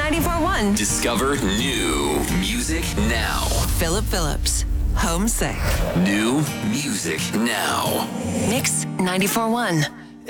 94.1. Discover new music now. Philip Phillips. Homesick. New music now. Mix 94.1.